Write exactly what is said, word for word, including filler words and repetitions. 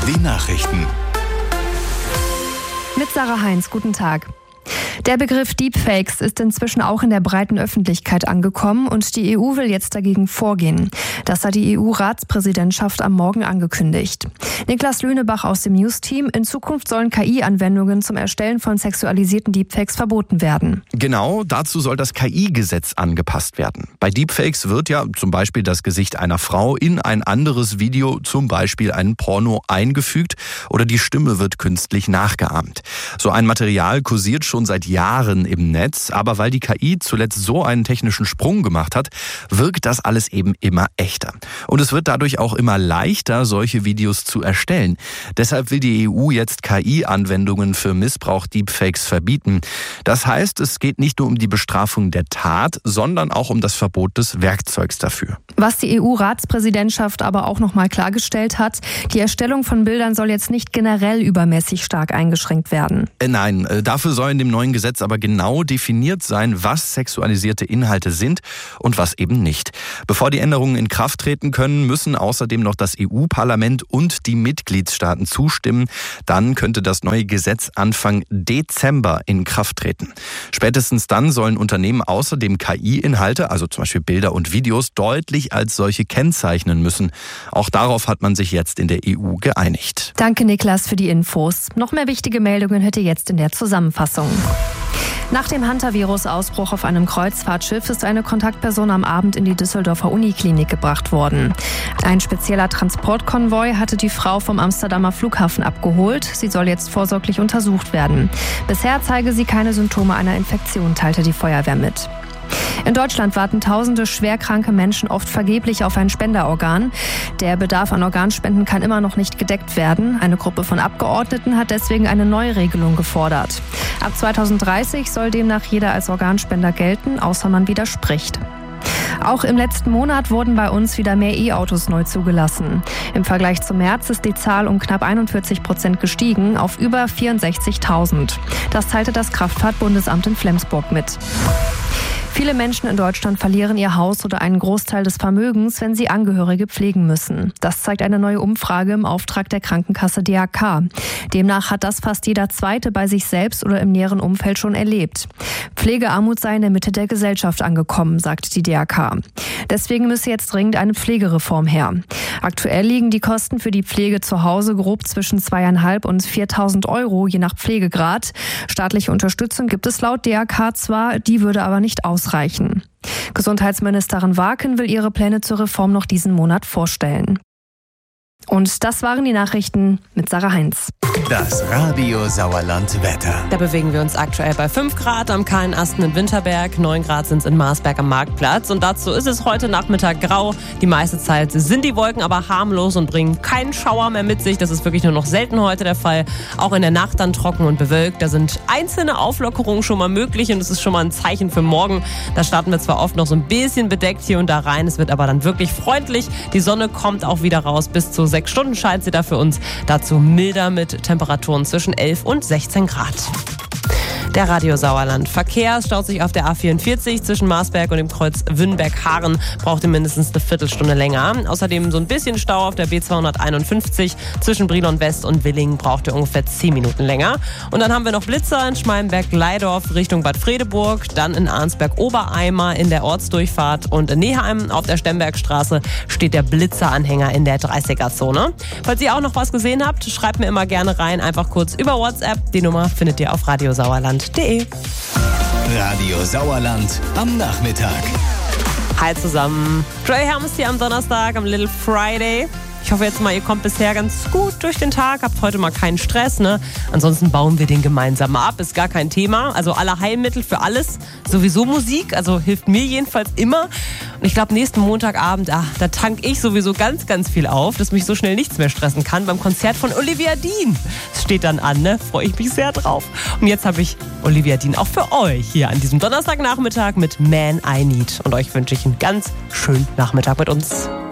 Die Nachrichten. Mit Sarah Heinz, guten Tag. Der Begriff Deepfakes ist inzwischen auch in der breiten Öffentlichkeit angekommen und die E U will jetzt dagegen vorgehen. Das hat die E U-Ratspräsidentschaft am Morgen angekündigt. Niklas Lönebach aus dem News-Team: In Zukunft sollen K I-Anwendungen zum Erstellen von sexualisierten Deepfakes verboten werden. Genau, dazu soll das K I-Gesetz angepasst werden. Bei Deepfakes wird ja zum Beispiel das Gesicht einer Frau in ein anderes Video, zum Beispiel ein Porno, eingefügt oder die Stimme wird künstlich nachgeahmt. So ein Material kursiert schon seit Jahren im Netz, aber weil die K I zuletzt so einen technischen Sprung gemacht hat, wirkt das alles eben immer echter. Und es wird dadurch auch immer leichter, solche Videos zu erstellen. Deshalb will die E U jetzt K I-Anwendungen für Missbrauch Deepfakes verbieten. Das heißt, es geht nicht nur um die Bestrafung der Tat, sondern auch um das Verbot des Werkzeugs dafür. Was die E U-Ratspräsidentschaft aber auch noch mal klargestellt hat: Die Erstellung von Bildern soll jetzt nicht generell übermäßig stark eingeschränkt werden. Äh, nein, äh, dafür soll in dem neuen Gesetz aber genau definiert sein, was sexualisierte Inhalte sind und was eben nicht. Bevor die Änderungen in Kraft treten können, müssen außerdem noch das E U-Parlament und die Mitgliedstaaten zustimmen. Dann könnte das neue Gesetz Anfang Dezember in Kraft treten. Spätestens dann sollen Unternehmen außerdem K I-Inhalte, also zum Beispiel Bilder und Videos, deutlich als solche kennzeichnen müssen. Auch darauf hat man sich jetzt in der E U geeinigt. Danke, Niklas, für die Infos. Noch mehr wichtige Meldungen hört ihr jetzt in der Zusammenfassung. Nach dem Hantavirus-Ausbruch auf einem Kreuzfahrtschiff ist eine Kontaktperson am Abend in die Düsseldorfer Uniklinik gebracht worden. Ein spezieller Transportkonvoi hatte die Frau vom Amsterdamer Flughafen abgeholt. Sie soll jetzt vorsorglich untersucht werden. Bisher zeige sie keine Symptome einer Infektion, teilte die Feuerwehr mit. In Deutschland warten tausende schwerkranke Menschen oft vergeblich auf ein Spenderorgan. Der Bedarf an Organspenden kann immer noch nicht gedeckt werden. Eine Gruppe von Abgeordneten hat deswegen eine Neuregelung gefordert. Ab zweitausenddreißig soll demnach jeder als Organspender gelten, außer man widerspricht. Auch im letzten Monat wurden bei uns wieder mehr E-Autos neu zugelassen. Im Vergleich zum März ist die Zahl um knapp einundvierzig Prozent gestiegen auf über vierundsechzigtausend. Das teilte das Kraftfahrtbundesamt in Flensburg mit. Viele Menschen in Deutschland verlieren ihr Haus oder einen Großteil des Vermögens, wenn sie Angehörige pflegen müssen. Das zeigt eine neue Umfrage im Auftrag der Krankenkasse D R K. Demnach hat das fast jeder Zweite bei sich selbst oder im näheren Umfeld schon erlebt. Pflegearmut sei in der Mitte der Gesellschaft angekommen, sagt die D R K. Deswegen müsse jetzt dringend eine Pflegereform her. Aktuell liegen die Kosten für die Pflege zu Hause grob zwischen zweitausendfünfhundert und viertausend Euro, je nach Pflegegrad. Staatliche Unterstützung gibt es laut D R K zwar, die würde aber nicht ausreichen. Gesundheitsministerin Waken will ihre Pläne zur Reform noch diesen Monat vorstellen. Und das waren die Nachrichten mit Sarah Heinz. Das Radio Sauerland Wetter. Da bewegen wir uns aktuell bei fünf Grad am Kahlen Asten in Winterberg, neun Grad sind es in Marsberg am Marktplatz und dazu ist es heute Nachmittag grau. Die meiste Zeit sind die Wolken aber harmlos und bringen keinen Schauer mehr mit sich. Das ist wirklich nur noch selten heute der Fall. Auch in der Nacht dann trocken und bewölkt. Da sind einzelne Auflockerungen schon mal möglich und es ist schon mal ein Zeichen für morgen. Da starten wir zwar oft noch so ein bisschen bedeckt hier und da rein, es wird aber dann wirklich freundlich. Die Sonne kommt auch wieder raus, bis zu sechs Stunden scheint sie da für uns. Dazu milder mit Temperaturen zwischen elf und sechzehn Grad. Der Radio Sauerland. Verkehr staut sich auf der A vierundvierzig zwischen Marsberg und dem Kreuz Wünnberg-Haaren. Braucht ihr mindestens eine Viertelstunde länger. Außerdem so ein bisschen Stau auf der B zweihunderteinundfünfzig zwischen Brilon West und Willingen. Braucht ihr ungefähr zehn Minuten länger. Und dann haben wir noch Blitzer in Schmallenberg-Leidorf Richtung Bad Fredeburg. Dann in Arnsberg-Obereimer in der Ortsdurchfahrt. Und in Neheim auf der Stembergstraße steht der Blitzeranhänger in der dreißiger-Zone. Falls ihr auch noch was gesehen habt, schreibt mir immer gerne rein. Einfach kurz über WhatsApp. Die Nummer findet ihr auf radiosauerland punkt de. Radio Sauerland am Nachmittag. Hi zusammen. Dre Hermes hier am Donnerstag, am Little Friday. Ich hoffe jetzt mal, ihr kommt bisher ganz gut durch den Tag, habt heute mal keinen Stress, ne? Ansonsten bauen wir den gemeinsam ab, ist gar kein Thema. Also alle Heilmittel für alles, sowieso Musik, also hilft mir jedenfalls immer. Und ich glaube, nächsten Montagabend, ah, da tank ich sowieso ganz, ganz viel auf, dass mich so schnell nichts mehr stressen kann beim Konzert von Olivia Dean. Das steht dann an, ne? Freue ich mich sehr drauf. Und jetzt habe ich Olivia Dean auch für euch hier an diesem Donnerstagnachmittag mit Man I Need. Und euch wünsche ich einen ganz schönen Nachmittag mit uns.